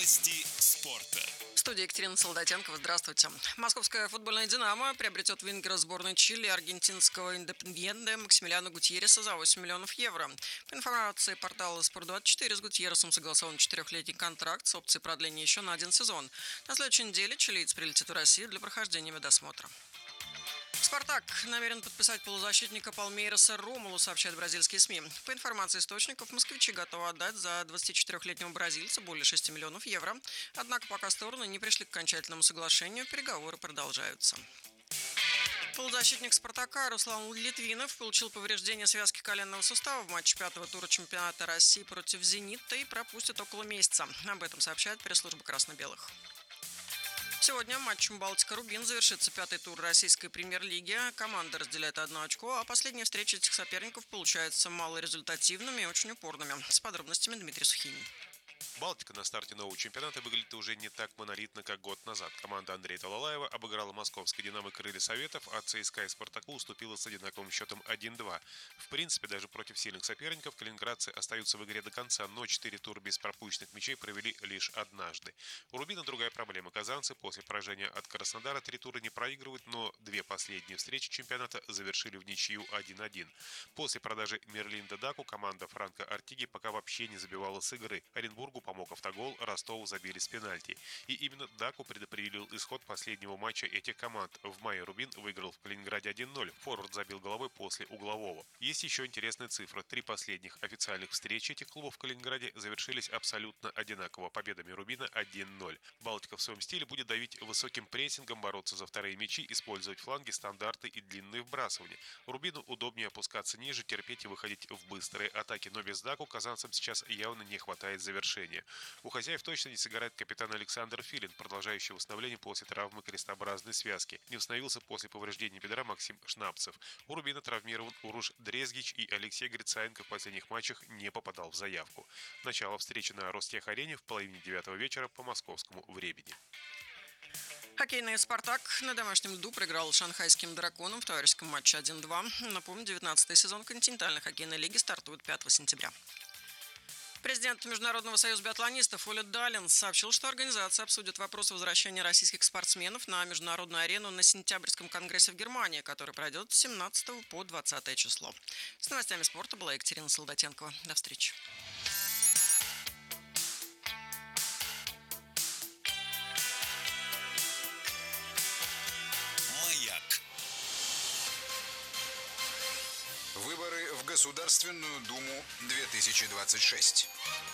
Новости спорта. В студии Екатерина Солдатенкова. Здравствуйте. Московская футбольная «Динамо» приобретет вингера сборной Чили аргентинского «Индепендьенте» Максимилиана Гутьерреса за 8 миллионов евро. По информации портала «Спорт24», с Гутьерресом согласован 4-летний контракт с опцией продления еще на 1 сезон. На следующей неделе чилиец прилетит в Россию для прохождения медосмотра. «Спартак» намерен подписать полузащитника Палмейраса Ромулу, сообщают бразильские СМИ. По информации источников, москвичи готовы отдать за 24-летнего бразильца более 6 миллионов евро. Однако пока стороны не пришли к окончательному соглашению, переговоры продолжаются. Полузащитник «Спартака» Руслан Литвинов получил повреждение связки коленного сустава в матче 5-го тура чемпионата России против «Зенита» и пропустит около месяца. Об этом сообщает пресс-служба красно-белых. Сегодня матчем «Балтика-Рубин» завершится 5-й тур российской премьер-лиги. Команда разделяет 1 очко, а последние встречи этих соперников получаются малорезультативными и очень упорными. С подробностями Дмитрий Сухинин. «Балтика» на старте нового чемпионата выглядит уже не так монолитно, как год назад. Команда Андрея Талалаева обыграла московский «Динамо» «Крылья Советов», а ЦСКА и «Спартаку» уступила с одинаковым счетом 1-2. В принципе, даже против сильных соперников калининградцы остаются в игре до конца, но 4 тура без пропущенных мячей провели лишь однажды. У «Рубина» другая проблема. Казанцы после поражения от Краснодара 3 тура не проигрывают, но 2 последние встречи чемпионата завершили в ничью 1-1. После продажи Мерлинда Даку команда Франко Артиги пока вообще не забивала с игры. Оренбургу помог автогол, Ростову забили с пенальти. И именно Даку предопределил исход последнего матча этих команд. В мае «Рубин» выиграл в Калининграде 1-0. Форвард забил головой после углового. Есть еще интересная цифра. 3 последних официальных встречи этих клубов в Калининграде завершились абсолютно одинаково. Победами «Рубина» 1-0. «Балтика» в своем стиле будет давить высоким прессингом, бороться за вторые мячи, использовать фланги, стандарты и длинные вбрасывания. «Рубину» удобнее опускаться ниже, терпеть и выходить в быстрые атаки. Но без Даку казанцам сейчас явно не хватает завершения. У хозяев точно не сыграет капитан Александр Филин, продолжающий восстановление после травмы крестообразной связки. Не восстановился после повреждения бедра Максим Шнапцев. У «Рубина» травмирован Уруш Дрезгич, и Алексей Грицаенко в последних матчах не попадал в заявку. Начало встречи на Ростех-арене в половине 9 вечера по московскому времени. Хоккейный «Спартак» на домашнем льду проиграл шанхайским «Драконам» в товарищеском матче 1-2. Напомню, 19-й сезон континентальной хоккейной лиги стартует 5 сентября. Президент Международного союза биатлонистов Оля Далин сообщил, что организация обсудит вопрос возвращения российских спортсменов на международную арену на сентябрьском конгрессе в Германии, который пройдет с 17 по 20 число. С новостями спорта была Екатерина Солдатенкова. До встречи. Маяк. Выборы в Государственную Думу 2026.